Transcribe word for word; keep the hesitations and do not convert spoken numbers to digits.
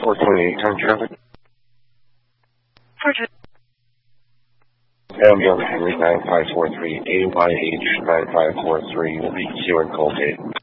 four twenty-eight, time traffic. four twenty-eight. Ambulance Henry nine five four three, A Y H nine five four three will be Q and Colgate.